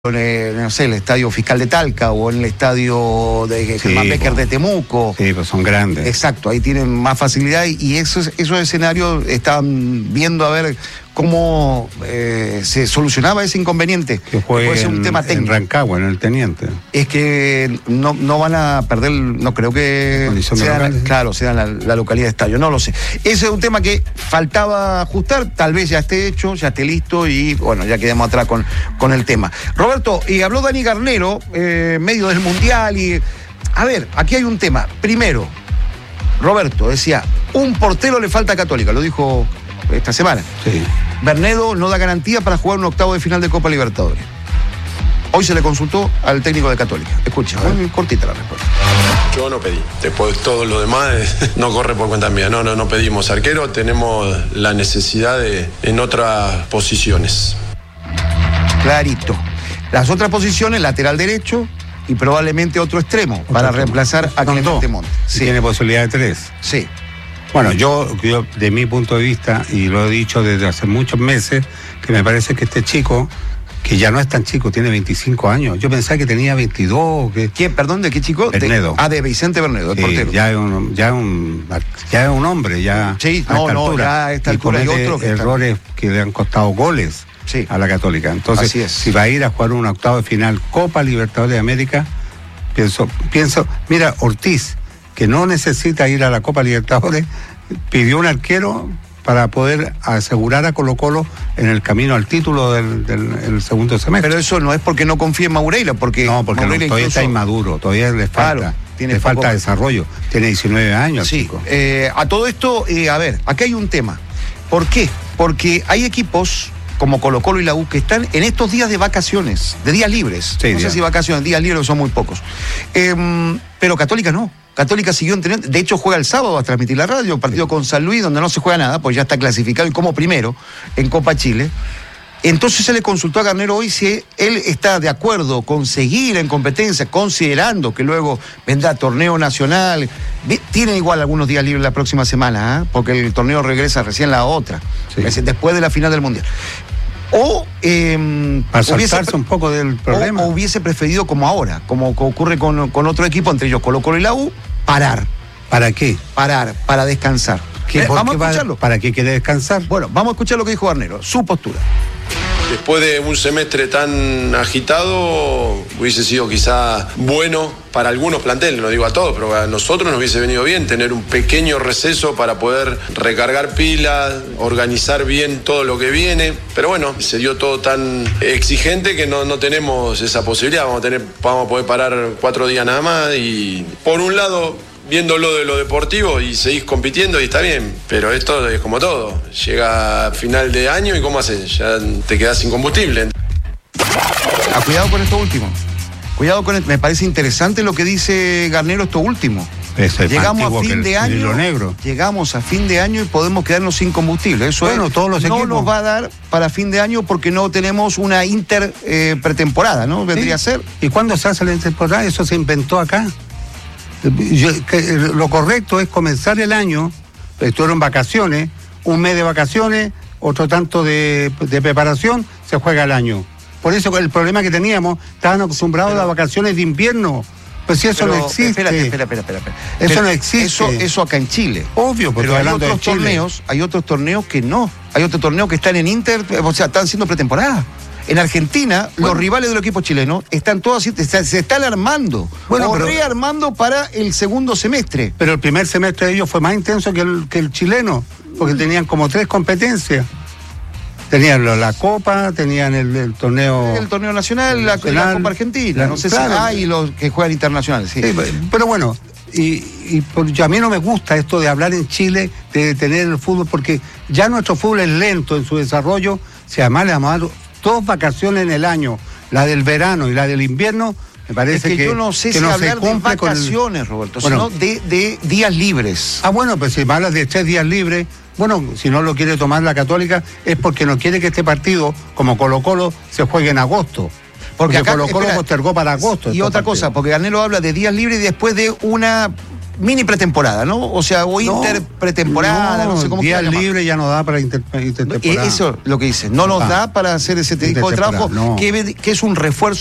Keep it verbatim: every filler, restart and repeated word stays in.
en el, no sé, el Estadio Fiscal de Talca o en el Estadio de Germán sí, Becker de Temuco. Sí, pues son grandes. Exacto, ahí tienen más facilidad y, y esos, esos escenarios están viendo a ver cómo eh, se solucionaba ese inconveniente. Que fue puede ser un en, tema técnico. En Rancagua, en el Teniente. Es que no, no van a perder, no creo que sea, claro, sea la, la localidad de estadio, no lo sé. Ese es un tema que faltaba ajustar, tal vez ya esté hecho, ya esté listo y bueno, ya quedamos atrás con, con el tema. Roberto, y habló Dani Garnero, eh, medio del Mundial y... A ver, aquí hay un tema. Primero, Roberto decía, un portero le falta a Católica, lo dijo esta semana. Sí. Bernedo no da garantía para jugar un octavo de final de Copa Libertadores. Hoy se le consultó al técnico de Católica. Escucha, muy cortita la respuesta. Yo no pedí. Después todo lo demás no corre por cuenta mía. No, no, no pedimos arquero. Tenemos la necesidad de, en otras posiciones. Clarito. Las otras posiciones, lateral derecho y probablemente otro extremo otro para extremo. reemplazar a Clemente Montt. Sí. Tiene posibilidad de tres. Sí. Bueno, yo, yo, de mi punto de vista, y lo he dicho desde hace muchos meses, que me parece que este chico, que ya no es tan chico, tiene veinticinco años. Yo pensaba que tenía veintidós. Que... ¿Quién? Perdón, ¿de qué chico? Bernedo. De, ah, de Vicente Bernedo, el sí, portero. Ya es un, ya un, ya es un hombre, ya. Sí, no, no, altura. ya a esta altura hay otro que errores está... que le han costado goles sí. a la Católica. Entonces, si va a ir a jugar un octavo de final Copa Libertadores de América, pienso, pienso, mira, Ortiz, que no necesita ir a la Copa Libertadores, pidió un arquero para poder asegurar a Colo-Colo en el camino al título del, del, del segundo semestre. Pero eso no es porque no confíe en Maureira, porque no, porque Maureira no, todavía incluso... está inmaduro, todavía le falta, claro, tiene le poco... falta desarrollo, tiene diecinueve años. Sí, eh, a todo esto, eh, a ver, aquí hay un tema. ¿Por qué? Porque hay equipos como Colo-Colo y la U que están en estos días de vacaciones, de días libres. Sí, no sé ya. si vacaciones, días libres son muy pocos. Eh, pero Católica no. Católica siguió entrenando, de hecho juega el sábado a transmitir la radio, un partido con San Luis donde no se juega nada, pues ya está clasificado y como primero en Copa Chile. Entonces se le consultó a Garnero hoy si él está de acuerdo con seguir en competencia, considerando que luego vendrá torneo nacional. Tiene igual algunos días libres la próxima semana, ¿eh? Porque el torneo regresa recién la otra, sí. después de la final del Mundial. O eh, para saltarse un poco del problema. O, o hubiese preferido como ahora, como ocurre con, con otro equipo, entre ellos Colo-Colo y la U, parar. ¿Para qué? Parar, para descansar. ¿Qué, vamos a escucharlo. ¿Para qué quiere descansar? Bueno, vamos a escuchar lo que dijo Garnero, su postura. Después de un semestre tan agitado, hubiese sido quizá bueno para algunos planteles, no digo a todos, pero a nosotros nos hubiese venido bien tener un pequeño receso para poder recargar pilas, organizar bien todo lo que viene. Pero bueno, se dio todo tan exigente que no, no tenemos esa posibilidad. Vamos a, tener, vamos a poder parar cuatro días nada más y por un lado... viéndolo de lo deportivo y seguís compitiendo y está bien, pero esto es como todo, llega a final de año y ¿cómo haces? Ya te quedás sin combustible. Ah, cuidado con esto último, cuidado con esto. Me parece interesante lo que dice Garnero esto último. Eso es llegamos a fin de año, negro. llegamos a fin de año y podemos quedarnos sin combustible. Eso bueno, es, todos los no equipos. nos va a dar para fin de año porque no tenemos una inter eh, pretemporada, ¿no? Vendría ¿Sí? a ser. ¿Y cuándo se hace la intertemporada? Eso se inventó acá. Yo, que, lo correcto es comenzar el año, estuvieron vacaciones, un mes de vacaciones, otro tanto de, de preparación, se juega el año. Por eso el problema que teníamos, estaban acostumbrados pero, a las vacaciones de invierno. Pues si eso pero, no existe. Espera, espera, espera, espera. Eso pero no existe. Eso, eso acá en Chile. Obvio, pero hay otros torneos, hay otros torneos que no. Hay otros torneos que están en Inter, o sea, están siendo pretemporada. En Argentina, bueno, los rivales del equipo chileno están todos así, se están armando, bueno, o pero, rearmando para el segundo semestre. Pero el primer semestre de ellos fue más intenso que el, que el chileno, porque tenían como tres competencias. Tenían la, la Copa, tenían el, el torneo... El torneo nacional, la, nacional, la Copa Argentina, la, no sé claro, si hay los que juegan internacionales. Sí. Sí, pero bueno, y, y por, yo, a mí no me gusta esto de hablar en Chile, de detener el fútbol, porque ya nuestro fútbol es lento en su desarrollo, si además le vamos a dar dos vacaciones en el año, la del verano y la del invierno, me parece es que, que yo no sé que si no hablar de vacaciones, el... Roberto, bueno, sino de, de días libres. Ah, bueno, pues si me hablas de tres días libres, bueno, si no lo quiere tomar la Católica, es porque no quiere que este partido, como Colo-Colo, se juegue en agosto. Porque, porque Colo-Colo postergó para agosto. Y otra partido. cosa, porque Garnero habla de días libres y después de una mini pretemporada, ¿no? O sea, o inter pretemporada, no, no sé cómo día libre ya no da para inter, intertemporada. Eso es lo que dice, no nos ah, da para hacer ese tipo de trabajo, no. que, que es un refuerzo